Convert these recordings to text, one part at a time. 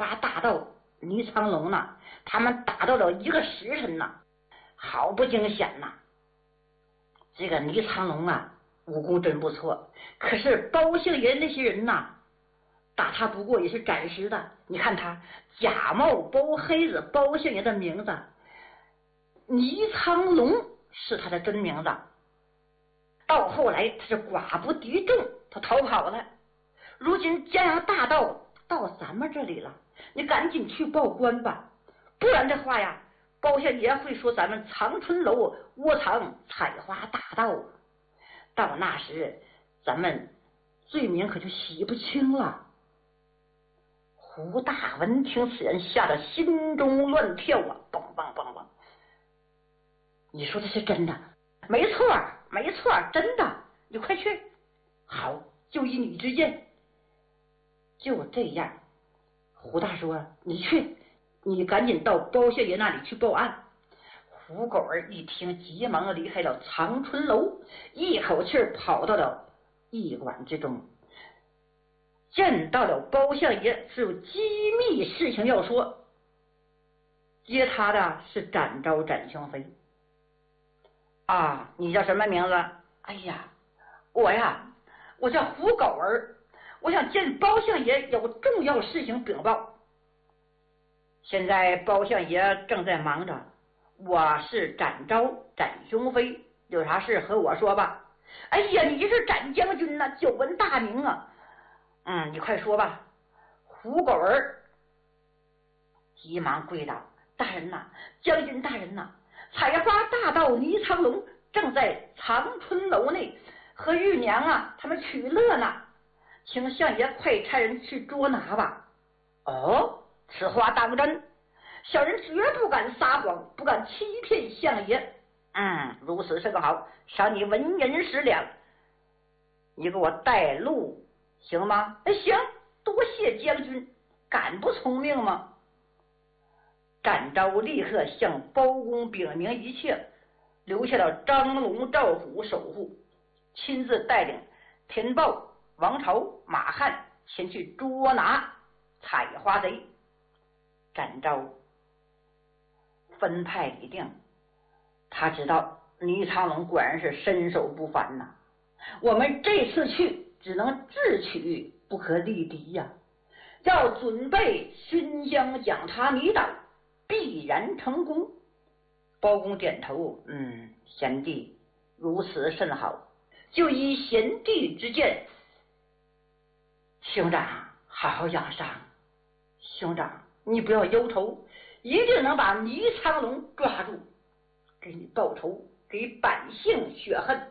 花大盗倪苍龙呢，他们打到了1个时辰呢，好不惊险呐！这个倪苍龙啊，武功真不错，可是包姓爷那些人呐，打他不过也是暂时的。你看他假冒包黑子包姓爷的名字，倪苍龙是他的真名字。到后来他是寡不敌众，他逃跑了。如今江洋大盗到咱们这里了，你赶紧去报官吧，不然的话呀，包相爷会说咱们长春楼窝藏采花大盗，到那时咱们罪名可就洗不清了。胡大闻听此人，吓得心中乱跳啊，蹦蹦蹦蹦。你说的是真的？没错没错，真的，你快去。好，就依你之见。就这样，胡大说：“你去，你赶紧到包相爷那里去报案。”胡狗儿一听，急忙离开了长春楼，一口气跑到了驿馆之中，见到了包相爷，是有机密事情要说。接他的是展昭展雄飞。啊，你叫什么名字？哎呀，我叫胡狗儿，我想见包相爷，有重要事情禀报。现在包相爷正在忙着，我是展昭展雄飞，有啥事和我说吧。哎呀，你是展将军呐，久闻大名啊。你快说吧。胡狗儿急忙跪倒：“大人呐，将军大人呐，采花大盗倪苍龙正在长春楼内和玉娘啊他们取乐呢，请相爷快差人去捉拿吧。”哦，此话当真？小人绝不敢撒谎，不敢欺骗相爷。如此甚好，赏你文银10两，你给我带路行吗？行，多谢将军，敢不从命吗？展昭立刻向包公禀明一切，留下了张龙、赵虎守护，亲自带领田豹、王朝、马汉前去捉拿采花贼。展昭分派已定，他知道倪苍龙果然是身手不凡呐，我们这次去只能智取，不可力敌呀，要准备熏香将他迷倒，必然成功。包公点头，贤弟如此甚好，就依贤弟之见。兄长好好养伤，兄长你不要忧愁，一定能把倪苍龙抓住，给你报仇，给百姓雪恨。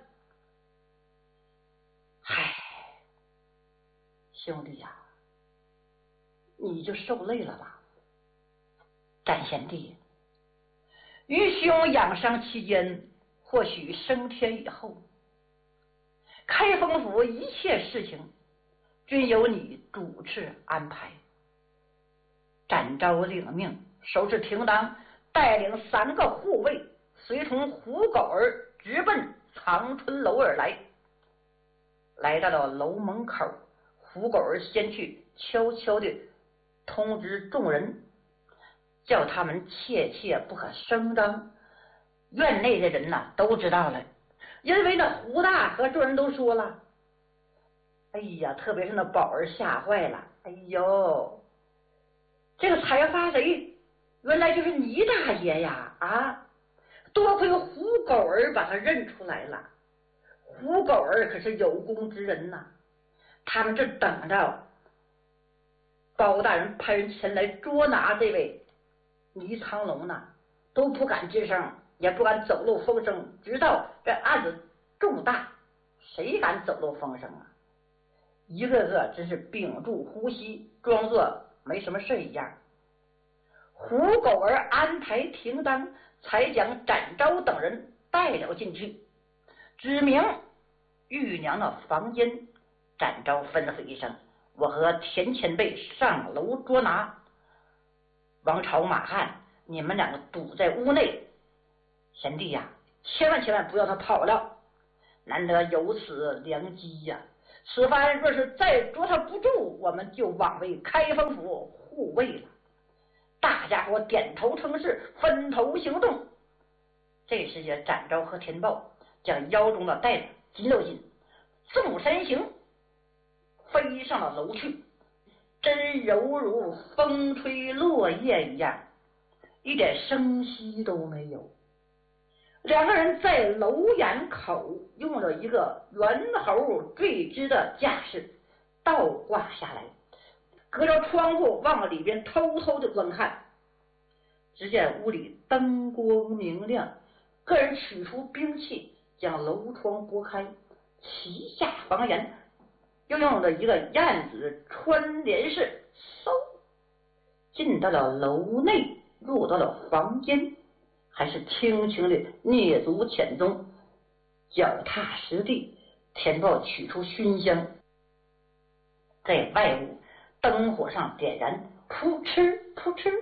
嗨，兄弟呀，你就受累了吧。展贤弟，愚兄养伤期间，或许升天以后，开封府一切事情均由你主持安排。展昭领命，收拾停当，带领3个护卫，随同胡狗儿直奔长春楼而来。来到了楼门口，胡狗儿先去悄悄地通知众人，叫他们切切不可声张。院内的人呐都知道了，因为那胡大和众人都说了。哎呀，特别是那宝儿吓坏了。哎呦，这个采花贼原来就是倪大爷呀！多亏胡狗儿把他认出来了。胡狗儿可是有功之人呐，他们正等着包大人派人前来捉拿这位倪苍龙呢，都不敢吱声，也不敢走漏风声，直到这案子重大，谁敢走漏风声啊？一个个真是屏住呼吸，装作没什么事一样。胡狗儿安排停当，才将展昭等人带了进去，指明玉娘的房间。展昭吩咐一声：“我和田前辈上楼捉拿，王朝、马汉，你们2个堵在屋内。贤弟呀，千万不要他跑了，难得有此良机呀！此番若是再捉他不住，我们就往回开封府护卫了。大家伙点头称是，分头行动。这时节，展昭和田豹将腰中的带子紧了紧，纵身行，飞上了楼去，真犹如风吹落叶一样，一点声息都没有。两个人在楼檐口用了一个猿猴坠枝的架势倒挂下来，隔着窗户往里边偷偷的观看。只见屋里灯光明亮，个人取出兵器，将楼窗拨开，旗下房檐，又用了一个燕子穿帘式，嗖进到了楼内，入到了房间，还是轻轻的蹑足潜踪，脚踏实地。田豹取出熏香，在外屋灯火上点燃，扑哧扑哧，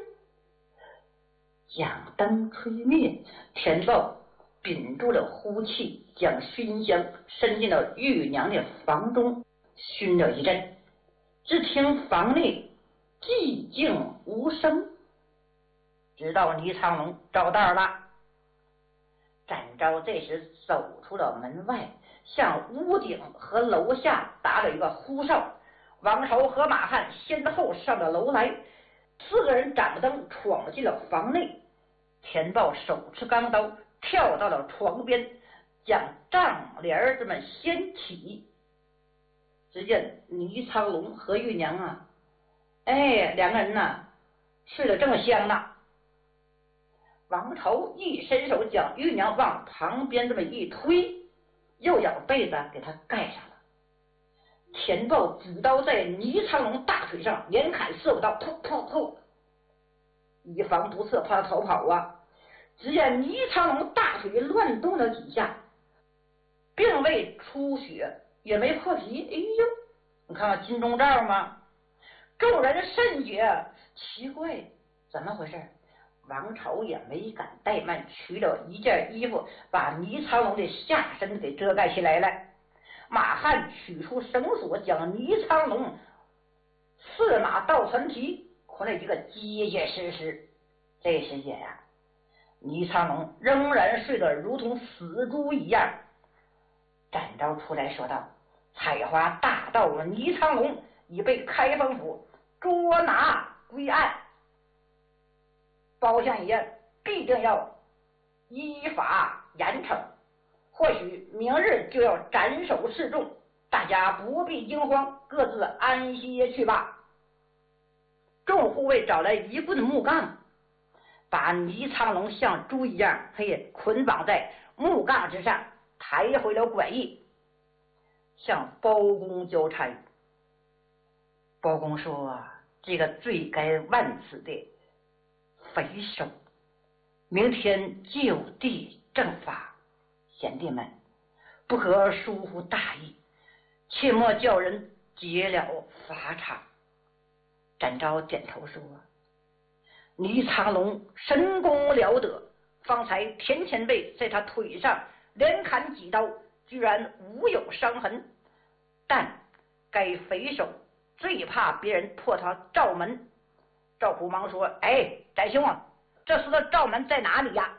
将灯吹灭。田豹屏住了呼气，将熏香伸进了玉娘的房中，熏了一阵，只听房内寂静无声，知道倪苍龙找到了。展昭这时走出了门外，向屋顶和楼下打了一个呼哨。王朝和马汉先后上了楼来，四个人掌灯闯进了房内。田豹手持钢刀跳到了床边，将帐帘这么掀起。只见倪苍龙和玉娘啊，两个人呢睡得正香呢。王朝一伸手将玉娘往旁边这么一推，又将被子给他盖上了。田豹举刀在倪苍龙大腿上连砍4-5刀，突突突，以防不测，怕他逃跑啊。只见倪苍龙大腿乱动了几下，并未出血，也没破皮。哎呦，你看看金钟罩吗？众人甚觉奇怪，怎么回事？王朝也没敢怠慢，取了一件衣服把倪苍龙的下身给遮盖起来了。马汉取出绳索，将倪苍龙4马倒船蹄捆了一个结结实实。这时间呀，倪苍龙仍然睡得如同死猪一样。展昭出来说道：“采花大盗倪苍龙已被开封府捉拿归案，包相爷必定要依法严惩，或许明日就要斩首示众，大家不必惊慌，各自安歇去吧。”众护卫找来一棍木杠，把倪苍龙像猪一样捆绑在木杠之上，抬回了馆驿，向包公交差。包公说：“这个罪该万死的匪首，明天就地正法，贤弟们不可疏忽大意，切莫叫人结了法场。”展昭点头说：“倪苍龙神功了得，方才田前辈在他腿上连砍几刀，居然无有伤痕。但该匪首最怕别人破他罩门。”赵虎忙说：“展兄啊，这厮的罩门在哪里呀？”“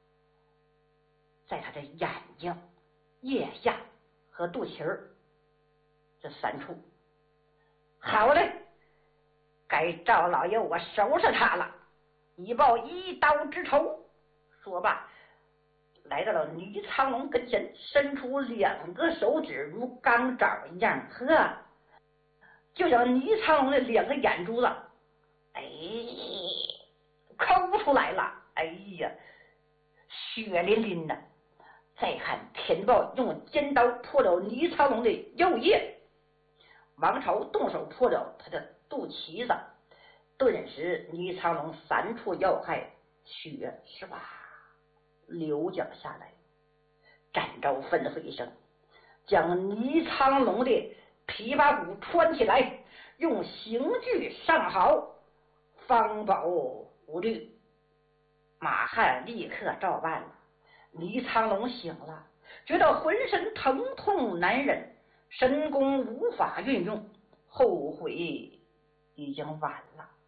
在他的眼睛、腋下和肚脐儿这3处。”“好嘞，该赵老爷我收拾他了，以报1刀之仇。”说罢，来到了倪苍龙跟前，伸出2个手指如钢爪一样，就将倪苍龙的2个眼珠子抠出来了。血淋淋的。再看田豹用尖刀破了倪苍龙的右腋，王朝动手破了他的肚脐子，顿时倪苍龙3处要害血是吧流讲下来。展昭吩咐一声，将倪苍龙的琵琶骨穿起来，用刑具上好，方保无虑。马汉立刻照办了。倪苍龙醒了，觉得浑身疼痛难忍，神功无法运用，后悔已经晚了。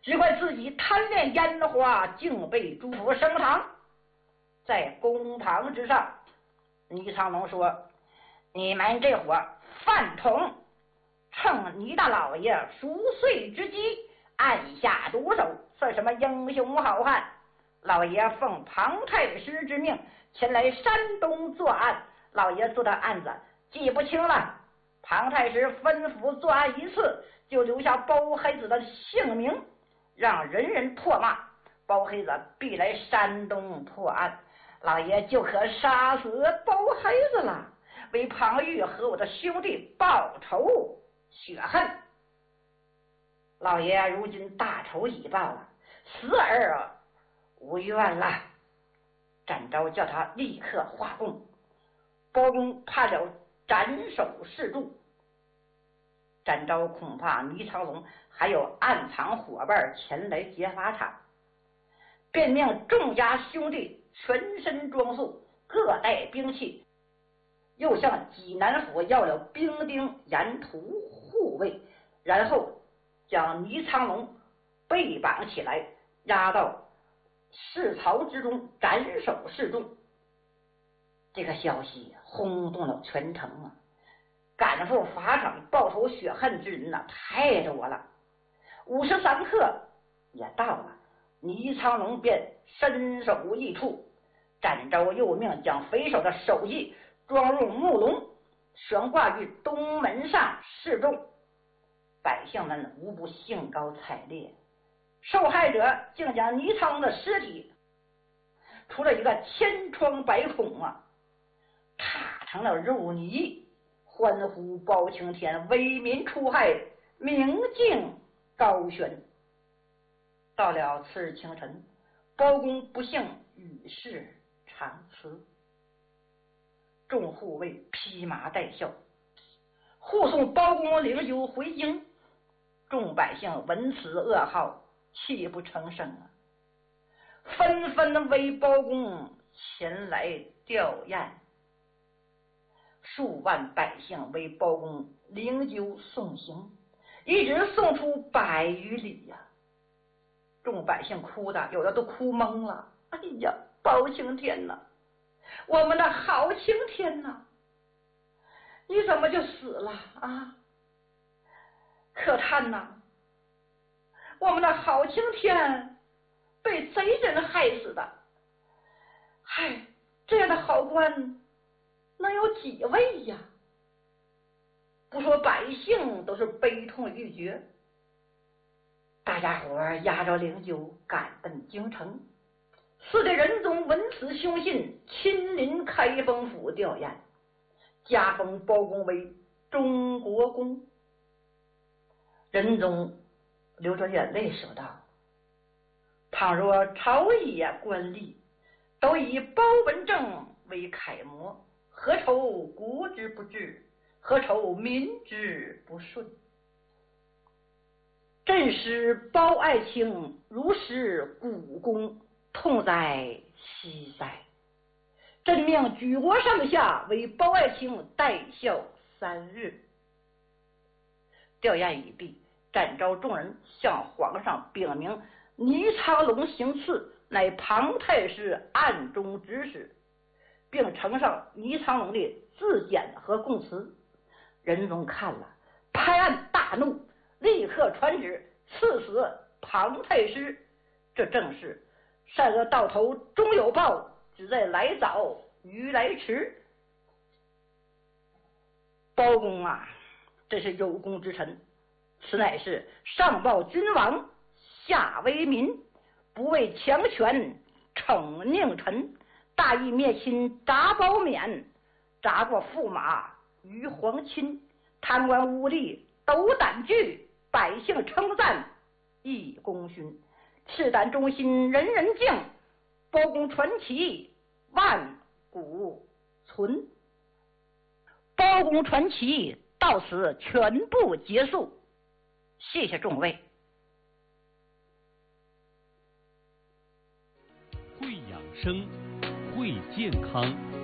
只怪自己贪恋烟花，竟被诸府升堂。在公堂之上，倪苍龙说：“你们这伙饭桶，趁倪大老爷赎罪之机，暗下毒手，算什么英雄好汉？老爷奉庞太师之命前来山东作案，老爷做的案子记不清了。庞太师吩咐作案一次，就留下包黑子的姓名，让人人唾骂，包黑子必来山东破案，老爷就可杀死包黑子了，为庞玉和我的兄弟报仇雪恨。老爷如今大仇已报了，死而无怨了。”展昭叫他立刻画供。包公怕了斩首示众，展昭恐怕倪苍龙还有暗藏伙伴前来劫法场，便命众家兄弟全身装束，各带兵器，又向济南府要了兵丁沿途护卫，然后将倪苍龙背绑起来，押到市曹之中斩首示众。这个消息轰动了全城啊！赶赴法场报仇雪恨之人太多了。53刻也到了，倪苍龙便身首异处。展昭又命将匪首的首级装入木笼，悬挂于东门上示众。百姓们无不兴高采烈。受害者竟将倪苍龙的尸体除了一个千疮百孔踏成了肉泥，欢呼包青天为民除害，明镜高悬。到了次日清晨，包公不幸与世长辞，众护卫披麻戴孝护送包公灵柩回京。众百姓闻此噩耗，泣不成声纷纷为包公前来吊唁。数万百姓为包公灵柩送行，一直送出100余里众百姓哭的有的都哭懵了。哎呀，包青天呐，我们的好青天呐，你怎么就死了啊？可叹呐，我们的好青天被贼人害死的。嗨，这样的好官能有几位呀？不说百姓都是悲痛欲绝。大家伙押着灵柩赶奔京城。4代仁宗闻此凶信，亲临开封府吊唁，加封包公为中国公。仁宗流着眼泪说道：“倘若朝野官吏都以包文正为楷模，何愁国之不治，何愁民之不顺？朕使包爱卿如实古公，痛哉惜哉！朕命举国上下为包爱卿代孝3日。”吊唁已毕，展昭众人向皇上禀明倪苍龙行刺乃庞太师暗中指使，并呈上倪苍龙的自检和供词。仁宗看了，拍案大怒，立刻传旨赐死庞太师。这正是善恶到头终有报，只在来早于来迟。包公这是有功之臣，此乃是上报君王，下为民，不畏强权，宠佞臣，大义灭亲铡褒免，铡过驸马于皇亲，贪官污吏斗胆惧，百姓称赞义功勋，赤胆忠心人人敬，包公传奇万古存。包公传奇到此全部结束，谢谢众位。 会养生，会健康。